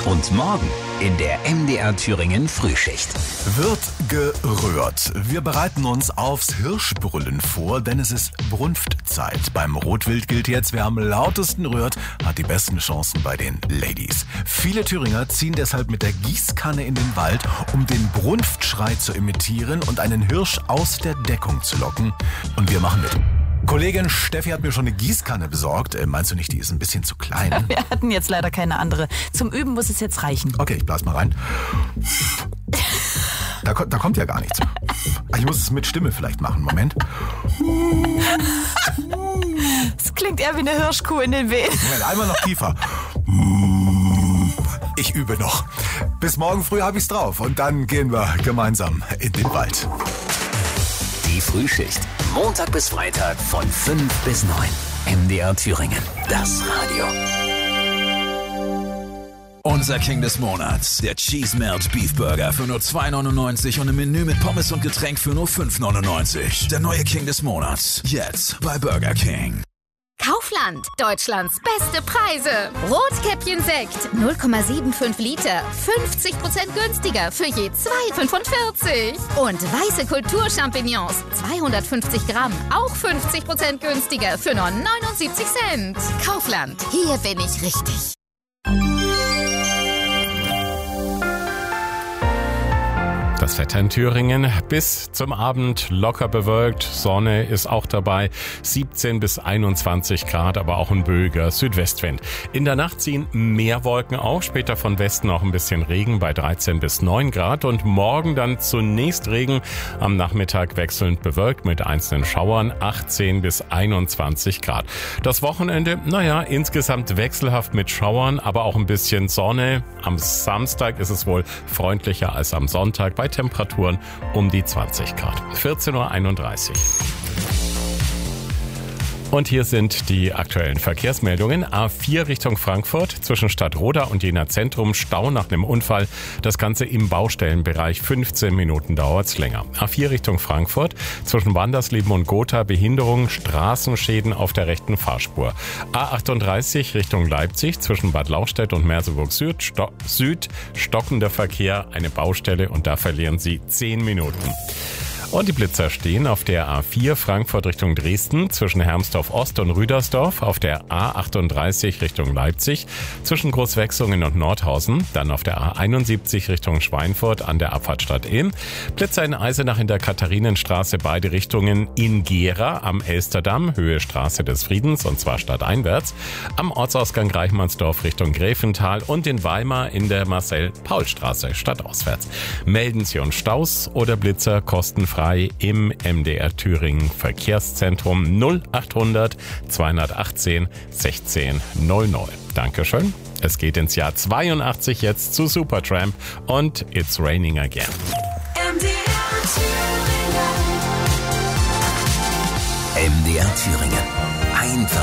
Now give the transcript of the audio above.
Und morgen in der MDR Thüringen Frühschicht. Wird gerührt. Wir bereiten uns aufs Hirschbrüllen vor, denn es ist Brunftzeit. Beim Rotwild gilt jetzt, wer am lautesten rührt, hat die besten Chancen bei den Ladies. Viele Thüringer ziehen deshalb mit der Gießkanne in den Wald, um den Brunftschrei zu imitieren und einen Hirsch aus der Deckung zu locken. Und wir machen mit. Kollegin Steffi hat mir schon eine Gießkanne besorgt. Meinst du nicht, die ist ein bisschen zu klein? Wir hatten jetzt leider keine andere. Zum Üben muss es jetzt reichen. Okay, ich blas mal rein. Da kommt ja gar nichts. Ich muss es mit Stimme vielleicht machen. Moment. Es klingt eher wie eine Hirschkuh in den Wehen. Moment, einmal noch tiefer. Ich übe noch. Bis morgen früh habe ich's drauf. Und dann gehen wir gemeinsam in den Wald. Die Frühschicht. Montag bis Freitag von 5 bis 9. MDR Thüringen. Das Radio. Unser King des Monats, der Cheese Melt Beef Burger für nur 2,99 und ein Menü mit Pommes und Getränk für nur 5,99. Der neue King des Monats, jetzt bei Burger King. Kaufland, Deutschlands beste Preise. Rotkäppchen Sekt, 0,75 Liter, 50% günstiger für je 2,45. Und weiße Kulturchampignons, 250 Gramm, auch 50% günstiger für nur 79 Cent. Kaufland, hier bin ich richtig. Das Wetter in Thüringen bis zum Abend locker bewölkt, Sonne ist auch dabei, 17 bis 21 Grad, aber auch ein böiger Südwestwind. In der Nacht ziehen mehr Wolken auf, später von Westen auch ein bisschen Regen bei 13 bis 9 Grad und morgen dann zunächst Regen, am Nachmittag wechselnd bewölkt mit einzelnen Schauern, 18 bis 21 Grad. Das Wochenende, insgesamt wechselhaft mit Schauern, aber auch ein bisschen Sonne. Am Samstag ist es wohl freundlicher als am Sonntag bei Temperaturen um die 20 Grad. 14:31 Uhr. Und hier sind die aktuellen Verkehrsmeldungen. A4 Richtung Frankfurt zwischen Stadtroda und Jena Zentrum Stau nach einem Unfall. Das Ganze im Baustellenbereich. 15 Minuten dauert's länger. A4 Richtung Frankfurt zwischen Wandersleben und Gotha Behinderung, Straßenschäden auf der rechten Fahrspur. A38 Richtung Leipzig zwischen Bad Lauchstädt und Merseburg Süd stockender Verkehr, eine Baustelle und da verlieren Sie 10 Minuten. Und die Blitzer stehen auf der A4 Frankfurt Richtung Dresden zwischen Hermsdorf Ost und Rüdersdorf, auf der A38 Richtung Leipzig zwischen Großwechsungen und Nordhausen, dann auf der A71 Richtung Schweinfurt an der Abfahrtstadt Ilm, Blitzer in Eisenach in der Katharinenstraße beide Richtungen, in Gera am Elsterdamm, Höhe Straße des Friedens und zwar stadteinwärts, am Ortsausgang Reichmannsdorf Richtung Gräfental und in Weimar in der Marcel-Paul-Straße stadtauswärts. Melden Sie uns Staus oder Blitzer kostenfrei im MDR Thüringen Verkehrszentrum 0800 218 16 00. Dankeschön. Es geht ins Jahr 82 jetzt zu Supertramp und It's Raining Again. MDR Thüringen. Einfach